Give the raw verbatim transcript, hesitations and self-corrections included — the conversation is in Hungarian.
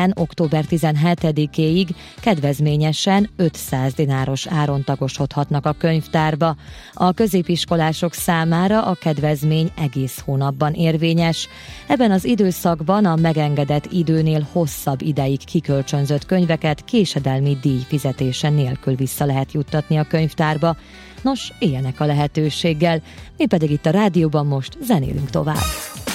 évben október tizenhetedikéig kedvezményesen ötszáz dináros áron tagosodhatnak a könyvtárba. A középiskolások számára a kedvezmény egész hónapban érvényes. Ebben az időszakban a megengedett időnél hosszabb ideig kikölcsönzött könyveket késedelmi díj fizetése nélkül vissza lehet juttatni a könyvtárba. Nos, éljenek a lehetőséggel, mi pedig itt a rádióban most zenélünk tovább.